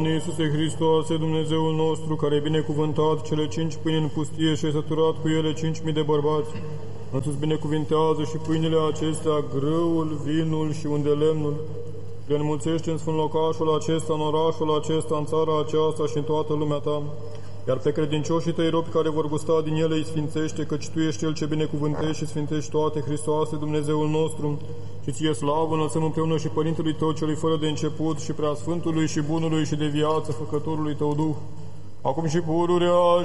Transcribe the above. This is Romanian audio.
Iisuse Hristoase, Dumnezeul nostru, care ai binecuvântat cele 5 pâini în pustie și ai săturat cu ele 5.000 de bărbați, însuți binecuvintează și pâinile acestea, grâul, vinul și undelemnul, le înmulțește în sfânt locașul acesta, în orașul acesta, în țara aceasta și în toată lumea ta, iar pe credincioșii tăi robi care vor gusta din ele îi sfințește, căci tu ești Cel ce binecuvântești și sfințești toate, Hristoase, Dumnezeul nostru, și ție slavă înălțăm împreună și Părintelui Tău, Celui fără de început, și Preasfântului și Bunului și de viață, Făcătorului Tău Duh, acum și pururea